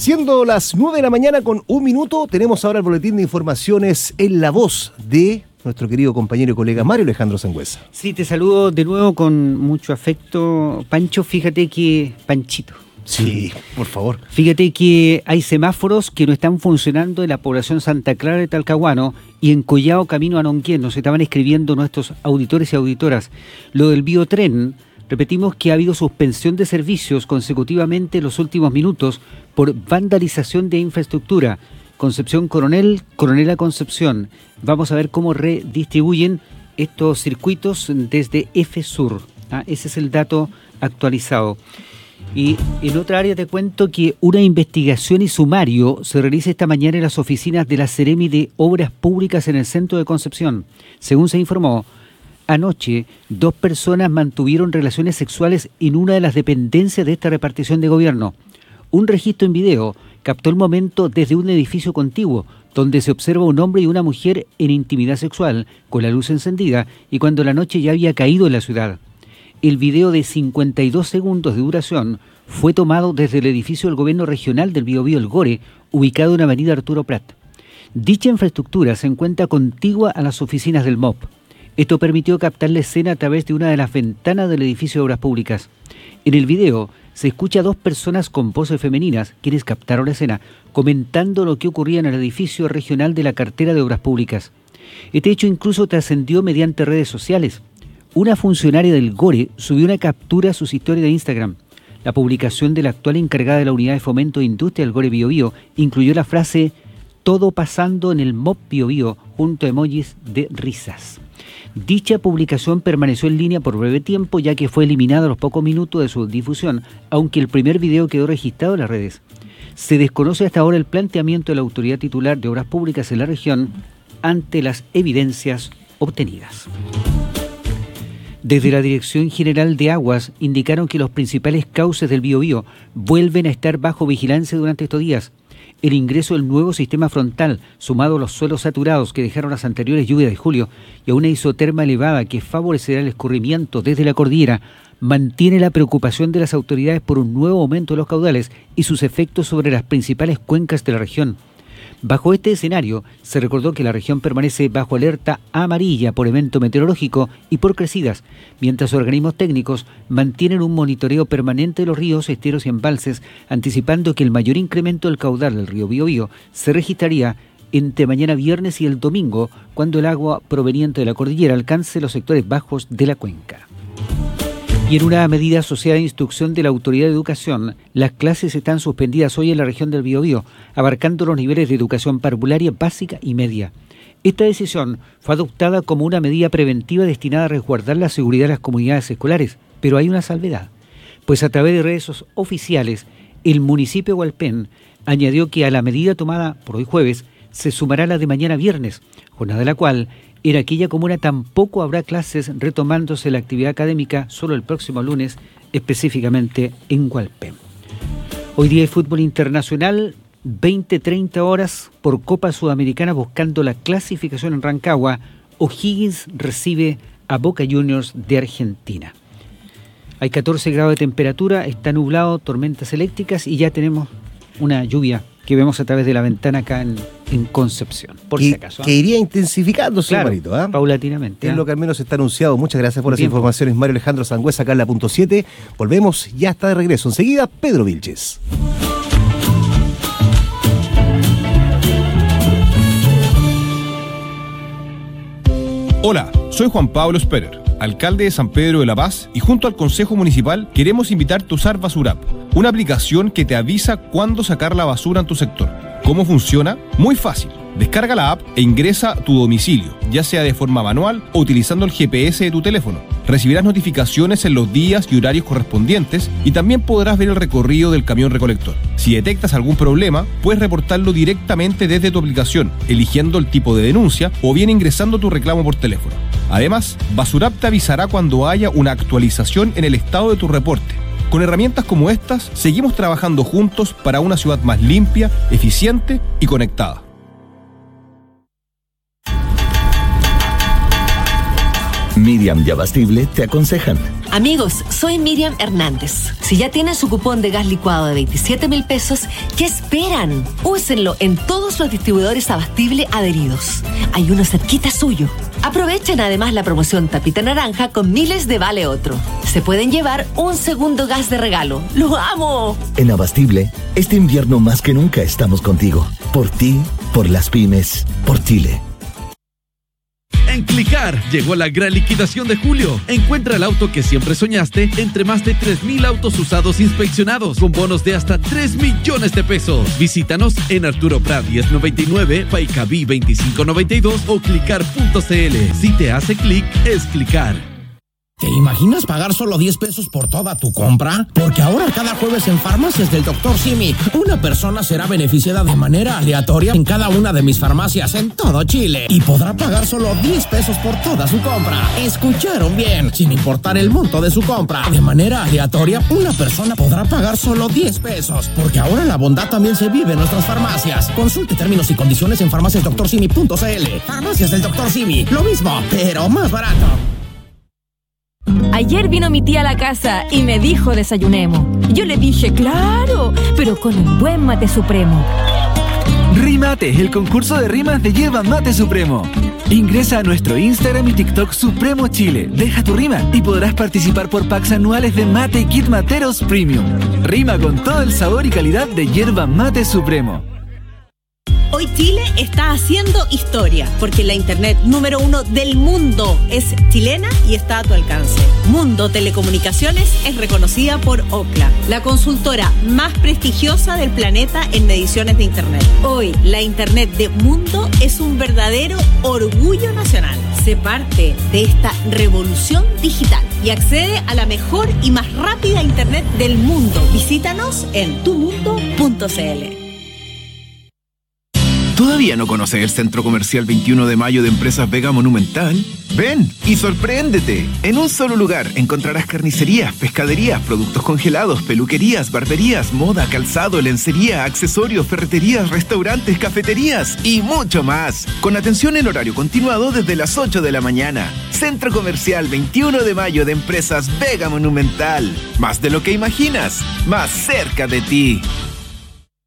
Siendo las 9 de la mañana con 1 minuto, tenemos ahora el boletín de informaciones en la voz de nuestro querido compañero y colega Mario Alejandro Sangüesa. Sí, te saludo de nuevo con mucho afecto, Pancho. Fíjate que... Panchito. Sí, por favor. Fíjate que hay semáforos que no están funcionando en la población Santa Clara de Talcahuano y en Collao camino a Nonquén. Nos estaban escribiendo nuestros auditores y auditoras. Lo del biotren, repetimos que ha habido suspensión de servicios consecutivamente en los últimos minutos por vandalización de infraestructura. Concepción Coronel, Coronel a Concepción. Vamos a ver cómo redistribuyen estos circuitos desde FSUR. Ese es el dato actualizado. Y en otra área te cuento que una investigación y sumario se realiza esta mañana en las oficinas de la Seremi de Obras Públicas en el centro de Concepción. Según se informó, anoche 2 personas mantuvieron relaciones sexuales en una de las dependencias de esta repartición de gobierno. Un registro en video captó el momento desde un edificio contiguo, donde se observa un hombre y una mujer en intimidad sexual, con la luz encendida, y cuando la noche ya había caído en la ciudad. El video de 52 segundos de duración fue tomado desde el edificio del gobierno regional del Biobío El Gore, ubicado en avenida Arturo Prat. Dicha infraestructura se encuentra contigua a las oficinas del MOP. Esto permitió captar la escena a través de una de las ventanas del edificio de Obras Públicas. En el video se escucha a 2 personas con voces femeninas, quienes captaron la escena, comentando lo que ocurría en el edificio regional de la cartera de Obras Públicas. Este hecho incluso trascendió mediante redes sociales. Una funcionaria del GORE subió una captura a sus historias de Instagram. La publicación de la actual encargada de la Unidad de Fomento de Industria del GORE Biobío incluyó la frase "todo pasando en el MOP Biobío" junto a emojis de risas. Dicha publicación permaneció en línea por breve tiempo, ya que fue eliminada a los pocos minutos de su difusión, aunque el primer video quedó registrado en las redes. Se desconoce hasta ahora el planteamiento de la autoridad titular de Obras Públicas en la región ante las evidencias obtenidas. Desde la Dirección General de Aguas indicaron que los principales cauces del Biobío vuelven a estar bajo vigilancia durante estos días. El ingreso del nuevo sistema frontal, sumado a los suelos saturados que dejaron las anteriores lluvias de julio y a una isoterma elevada que favorecerá el escurrimiento desde la cordillera, mantiene la preocupación de las autoridades por un nuevo aumento de los caudales y sus efectos sobre las principales cuencas de la región. Bajo este escenario, se recordó que la región permanece bajo alerta amarilla por evento meteorológico y por crecidas, mientras organismos técnicos mantienen un monitoreo permanente de los ríos, esteros y embalses, anticipando que el mayor incremento del caudal del río Biobío se registraría entre mañana viernes y el domingo, cuando el agua proveniente de la cordillera alcance los sectores bajos de la cuenca. Y en una medida asociada a instrucción de la Autoridad de Educación, las clases están suspendidas hoy en la región del Biobío, abarcando los niveles de educación parvularia básica y media. Esta decisión fue adoptada como una medida preventiva destinada a resguardar la seguridad de las comunidades escolares, pero hay una salvedad, pues a través de redes oficiales, el municipio de Hualpén añadió que a la medida tomada por hoy jueves se sumará la de mañana viernes, jornada de la cual en aquella comuna tampoco habrá clases, retomándose la actividad académica solo el próximo lunes, específicamente en Hualpén. Hoy día hay fútbol internacional, 20-30 horas por Copa Sudamericana buscando la clasificación en Rancagua. O'Higgins recibe a Boca Juniors de Argentina. Hay 14 grados de temperatura, está nublado, tormentas eléctricas y ya tenemos una lluvia que vemos a través de la ventana acá en Concepción, por si acaso. Que iría intensificándose, claro, Marito, paulatinamente. Es lo que al menos está anunciado. Muchas gracias por las informaciones, Mario Alejandro Sangüesa, acá en la punto 7. Volvemos, ya está de regreso. Enseguida, Pedro Vilches. Hola, soy Juan Pablo Sperer, alcalde de San Pedro de la Paz, y junto al Consejo Municipal queremos invitarte a usar Basurap, una aplicación que te avisa cuándo sacar la basura en tu sector. ¿Cómo funciona? Muy fácil. Descarga la app e ingresa a tu domicilio, ya sea de forma manual o utilizando el GPS de tu teléfono. Recibirás notificaciones en los días y horarios correspondientes y también podrás ver el recorrido del camión recolector. Si detectas algún problema, puedes reportarlo directamente desde tu aplicación, eligiendo el tipo de denuncia o bien ingresando tu reclamo por teléfono. Además, Basurap te avisará cuando haya una actualización en el estado de tu reporte. Con herramientas como estas, seguimos trabajando juntos para una ciudad más limpia, eficiente y conectada. Miriam y Abastible te aconsejan. Amigos, soy Miriam Hernández. Si ya tienen su cupón de gas licuado de 27.000 pesos, ¿qué esperan? Úsenlo en todos los distribuidores Abastible adheridos. Hay uno cerquita suyo. Aprovechen además la promoción Tapita Naranja con miles de vale otro. Se pueden llevar un segundo gas de regalo. ¡Lo amo! En Abastible, este invierno más que nunca estamos contigo. Por ti, por las pymes, por Chile. En Clicar llegó la gran liquidación de julio. Encuentra el auto que siempre soñaste entre más de 3,000 autos usados inspeccionados con bonos de hasta 3 millones de pesos. Visítanos en Arturo Prat 1099, Paicaví 2592 o clicar.cl. Si te hace clic, es Clicar. ¿Te imaginas pagar solo 10 pesos por toda tu compra? Porque ahora cada jueves en Farmacias del Dr. Simi, una persona será beneficiada de manera aleatoria en cada una de mis farmacias en todo Chile y podrá pagar solo 10 pesos por toda su compra. ¿Escucharon bien? Sin importar el monto de su compra. De manera aleatoria, una persona podrá pagar solo 10 pesos. Porque ahora la bondad también se vive en nuestras farmacias. Consulte términos y condiciones en farmaciasdrsimi.cl. Farmacias del Dr. Simi, lo mismo, pero más barato. Ayer vino mi tía a la casa y me dijo desayunemos. Yo le dije, claro, pero con un buen mate supremo. Rimate, el concurso de rimas de Yerba Mate Supremo. Ingresa a nuestro Instagram y TikTok Supremo Chile. Deja tu rima y podrás participar por packs anuales de Mate y Kit Materos Premium. Rima con todo el sabor y calidad de Yerba Mate Supremo. Hoy Chile está haciendo historia, porque la internet número 1 del mundo es chilena y está a tu alcance. Mundo Telecomunicaciones es reconocida por Ookla, la consultora más prestigiosa del planeta en mediciones de internet. Hoy, la internet de Mundo es un verdadero orgullo nacional. Sé parte de esta revolución digital y accede a la mejor y más rápida internet del mundo. Visítanos en tumundo.cl. ¿Todavía no conoces el Centro Comercial 21 de Mayo de Empresas Vega Monumental? Ven y sorpréndete. En un solo lugar encontrarás carnicerías, pescaderías, productos congelados, peluquerías, barberías, moda, calzado, lencería, accesorios, ferreterías, restaurantes, cafeterías y mucho más. Con atención en horario continuado desde las 8 de la mañana. Centro Comercial 21 de Mayo de Empresas Vega Monumental. Más de lo que imaginas, más cerca de ti.